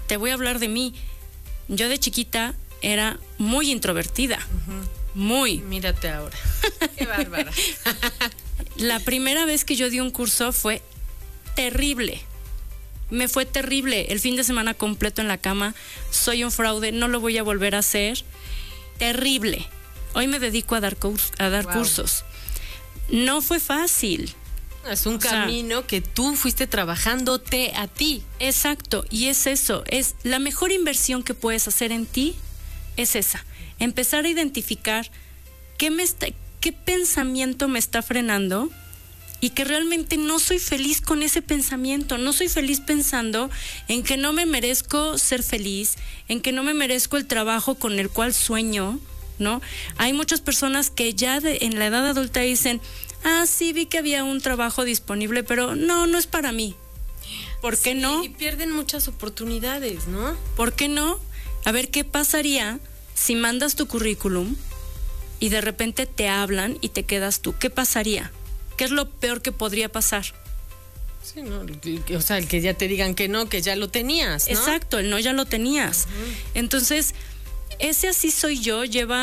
te voy a hablar de mí. Yo de chiquita era muy introvertida. Muy. Mírate ahora. Qué bárbara. La primera vez que yo di un curso fue terrible. Me fue terrible. El fin de semana completo en la cama. Soy un fraude, no lo voy a volver a hacer. Terrible. Hoy me dedico a dar cursos. No fue fácil. Es un camino que tú fuiste trabajándote a ti. Exacto, y es eso. Es la mejor inversión que puedes hacer en ti, es esa. Empezar a identificar qué pensamiento me está frenando y que realmente no soy feliz con ese pensamiento. No soy feliz pensando en que no me merezco ser feliz, en que no me merezco el trabajo con el cual sueño, ¿no? Hay muchas personas que ya en la edad adulta dicen, sí, vi que había un trabajo disponible, pero no es para mí. ¿Por qué no? Y pierden muchas oportunidades, ¿no? ¿Por qué no? A ver, ¿qué pasaría si mandas tu currículum y de repente te hablan y te quedas tú? ¿Qué pasaría? ¿Qué es lo peor que podría pasar? Sí, ¿no? O sea, el que ya te digan que no, que ya lo tenías, ¿no? Exacto, el no ya lo tenías. Entonces, ese así soy yo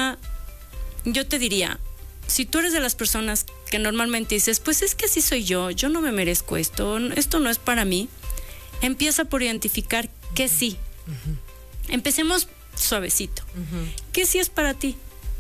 yo te diría, si tú eres de las personas que normalmente dices, pues es que así soy yo no me merezco esto no es para mí, empieza por identificar que sí. Empecemos suavecito. ¿Qué sí es para ti?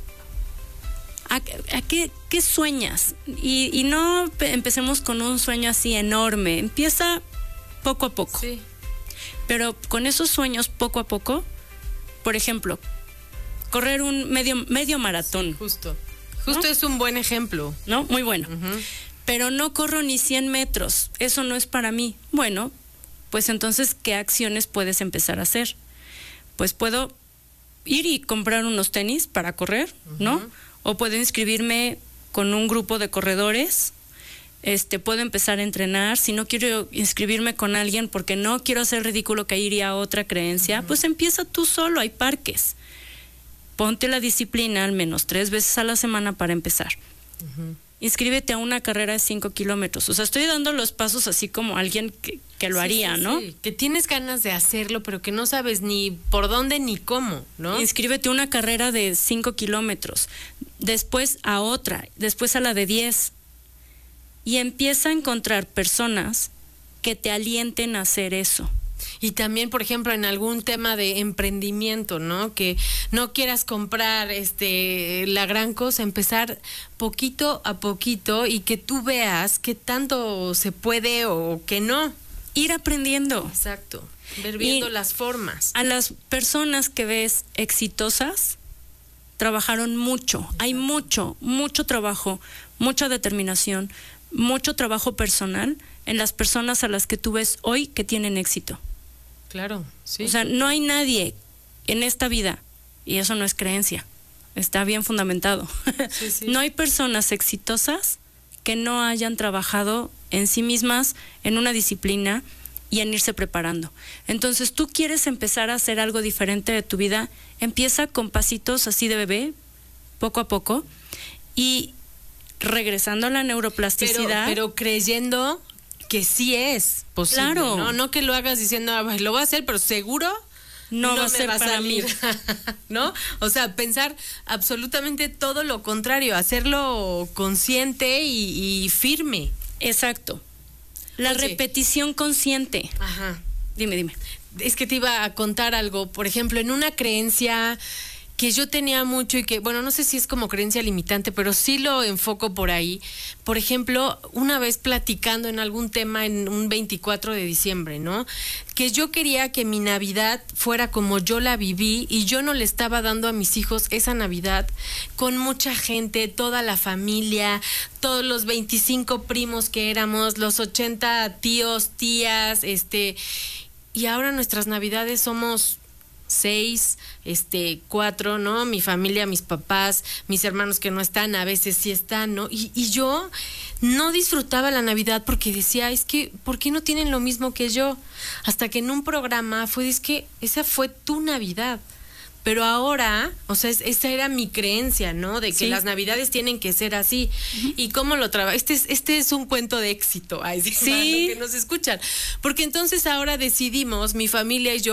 ¿A qué sueñas? Y no empecemos con un sueño así enorme. Empieza poco a poco. Sí. Pero con esos sueños poco a poco, por ejemplo, correr un medio maratón. Sí, justo es un buen ejemplo. ¿No? Muy bueno. Pero no corro ni 100 metros. Eso no es para mí. Bueno, pues entonces, ¿qué acciones puedes empezar a hacer? Pues puedo ir y comprar unos tenis para correr, ¿no? O puedo inscribirme con un grupo de corredores. Puedo empezar a entrenar. Si no quiero inscribirme con alguien porque no quiero hacer ridículo que iría a otra creencia, pues empieza tú solo, hay parques. Ponte la disciplina al menos 3 veces a la semana para empezar. Inscríbete a una carrera de 5 kilómetros. O sea, estoy dando los pasos así como alguien que lo haría, ¿no? Sí. Que tienes ganas de hacerlo, pero que no sabes ni por dónde ni cómo, ¿no? Inscríbete a una carrera de 5 kilómetros, después a otra, después a la de 10. Y empieza a encontrar personas que te alienten a hacer eso. Y también, por ejemplo, en algún tema de emprendimiento, ¿no? Que no quieras comprar la gran cosa, empezar poquito a poquito y que tú veas qué tanto se puede o que no. Ir aprendiendo. Exacto. Ver viendo las formas. A las personas que ves exitosas, trabajaron mucho. Hay mucho trabajo, mucha determinación, mucho trabajo personal en las personas a las que tú ves hoy que tienen éxito. Claro, sí. O sea, no hay nadie en esta vida, y eso no es creencia, está bien fundamentado. Sí. No hay personas exitosas que no hayan trabajado en sí mismas, en una disciplina y en irse preparando. Entonces, tú quieres empezar a hacer algo diferente de tu vida, empieza con pasitos así de bebé, poco a poco, y regresando a la neuroplasticidad. Pero creyendo que sí es posible, claro. No que lo hagas diciendo, lo voy a hacer, pero seguro no va a ser para mí. ¿No? O sea, pensar absolutamente todo lo contrario, hacerlo consciente y firme. Exacto. La repetición consciente. Ajá. Dime. Es que te iba a contar algo, por ejemplo, en una creencia que yo tenía mucho y que, bueno, no sé si es como creencia limitante, pero sí lo enfoco por ahí. Por ejemplo, una vez platicando en algún tema en un 24 de diciembre, ¿no? Que yo quería que mi Navidad fuera como yo la viví y yo no le estaba dando a mis hijos esa Navidad con mucha gente, toda la familia, todos los 25 primos que éramos, los 80 tíos, tías, y ahora nuestras Navidades somos 6, 4, ¿no? Mi familia, mis papás, mis hermanos que no están, a veces sí están, ¿no? Y yo no disfrutaba la Navidad porque decía, es que, ¿por qué no tienen lo mismo que yo? Hasta que en un programa es que esa fue tu Navidad. Pero ahora, o sea, esa era mi creencia, ¿no? De que las Navidades tienen que ser así. ¿Y cómo lo trabajo? Este es un cuento de éxito, para los que nos escuchan. Porque entonces ahora decidimos, mi familia y yo,